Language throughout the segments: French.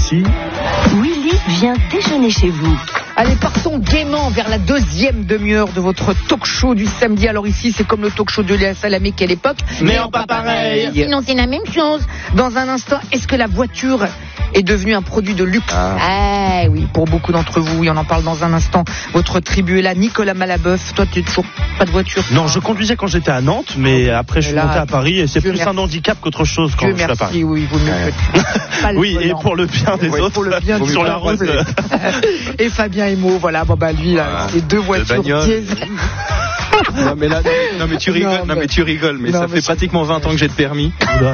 ici. Willy vient déjeuner chez vous. Allez, partons gaiement vers la deuxième demi-heure de votre talk-show du samedi. Alors ici, c'est comme le talk-show de Léa Salamé qu'à l'époque. Mais en pas pareil. Sinon, c'est la même chose. Dans un instant, est-ce que la voiture est devenue un produit de luxe? Ah oui, pour beaucoup d'entre vous, on en parle dans un instant. Votre tribu est là. Nicolas Malabeuf, toi, tu n'as toujours pas de voiture? Non, je conduisais quand j'étais à Nantes, mais après je suis monté à Paris et c'est plus un handicap qu'autre chose quand je suis à Paris. Oui, il vaut mieux que tu... Oui, et pour le bien des autres, pour le bien sur la route. Et Fabien Emo, voilà, bon bah lui, là, c'est deux voitures diesel. Non mais tu rigoles, mais ça fait pratiquement 20 ans que j'ai de permis.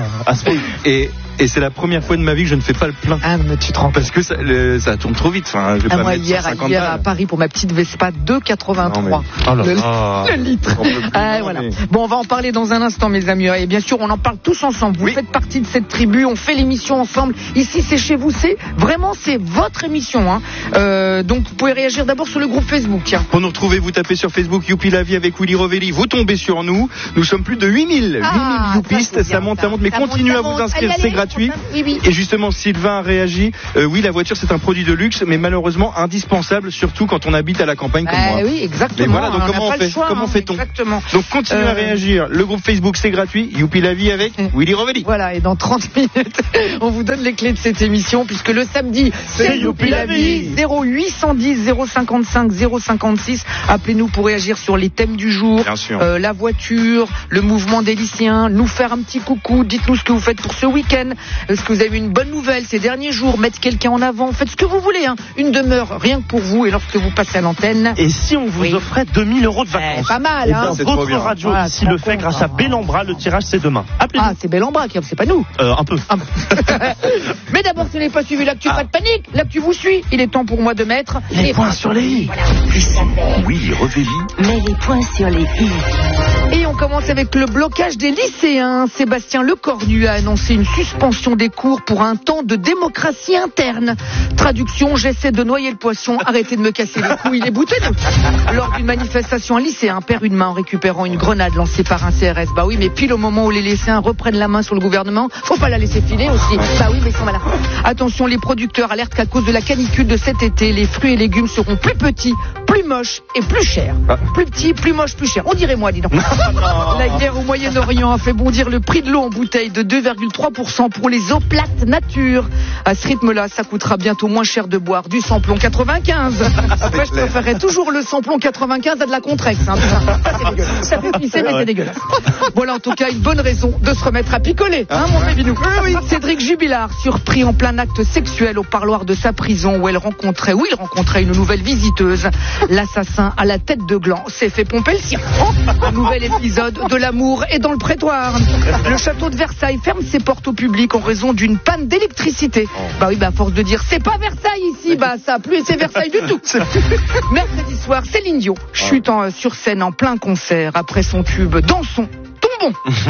Et c'est la première fois de ma vie que je ne fais pas le plein. Ah, mais tu te rends compte. Parce que ça tourne trop vite. Enfin, je vais pas moi, mettre hier 150 à Paris pour ma petite Vespa 2,83. Le litre. Voilà. Bon, on va en parler dans un instant, mes amis. Et bien sûr, on en parle tous ensemble. Vous faites partie de cette tribu. On fait l'émission ensemble. Ici, c'est chez vous. C'est votre émission. Hein. Donc, vous pouvez réagir d'abord sur le groupe Facebook. Tiens. Pour nous retrouver, vous tapez sur Facebook Youpi la vie avec Willy Rovelli. Vous tombez sur nous. Nous sommes plus de 8000 Youpistes. Ça monte. Mais continuez à vous inscrire. C'est gratuit. Oui. Et justement, Sylvain a réagi. Oui, la voiture, c'est un produit de luxe, mais malheureusement indispensable, surtout quand on habite à la campagne comme moi. Oui, exactement. Mais voilà, donc comment fait-on? Exactement. Donc continuez à réagir. Le groupe Facebook, c'est gratuit. Youpi la vie avec Willy Rovelli. Voilà, et dans 30 minutes, on vous donne les clés de cette émission, puisque le samedi, c'est Youpi la vie. 0810 055 056. Appelez-nous pour réagir sur les thèmes du jour. Bien sûr. La voiture, le mouvement des lycéens, nous faire un petit coucou. Dites-nous ce que vous faites pour ce week-end. Est-ce que vous avez une bonne nouvelle ces derniers jours? Mettre quelqu'un en avant, faites ce que vous voulez. Une demeure, rien que pour vous, et lorsque vous passez à l'antenne. Et si on vous offrait 2000 € de vacances? Pas mal, hein. Votre radio ici le fait grâce à Bellambra. Le tirage, c'est demain. Appelez-nous. Ah, c'est Bellambra, c'est pas nous. Un peu. Mais d'abord, si vous n'avez pas suivi l'actu, pas de panique. L'actu vous suit. Il est temps pour moi de mettre les points sur les i. Willy Rovelli met les points sur les i. Et on commence avec le blocage des lycéens. Sébastien Lecornu a annoncé une suspension des cours pour un temps de démocratie interne. Traduction, j'essaie de noyer le poisson, arrêtez de me casser les couilles, les boutonneux. Lors d'une manifestation, un lycéen perd une main en récupérant une grenade lancée par un CRS. Bah oui, mais pile au moment où les lycéens reprennent la main sur le gouvernement, faut pas la laisser filer aussi. Bah oui, mais ils sont malins. Attention, les producteurs alertent qu'à cause de la canicule de cet été, les fruits et légumes seront plus petits, plus moches et plus chers. Plus petits, plus moches, plus chers. On dirait moi, dis donc. La guerre au Moyen-Orient a fait bondir le prix de l'eau en bouteille de 2,3% pour les eaux plates nature. À ce rythme-là, ça coûtera bientôt moins cher de boire du samplon 95. Après, je préférerais toujours le samplon 95 à de la Contrex. Ça, c'est dégueulasse. Ça fait pisser, mais c'est dégueulasse. Voilà, en tout cas, une bonne raison de se remettre à picoler, mon Pébinou. Cédric Jubilard, surpris en plein acte sexuel au parloir de sa prison où il rencontrait une nouvelle visiteuse. L'assassin à la tête de gland s'est fait pomper le sien. Un nouvel épisode de l'amour est dans le prétoire. Le château de Versailles ferme ses portes au public en raison d'une panne d'électricité. Bah oui, à force de dire c'est pas Versailles ici, ça a plus été Versailles du tout. Mercredi soir, Céline Dion chute sur scène en plein concert après son tube Dansons. Tombons.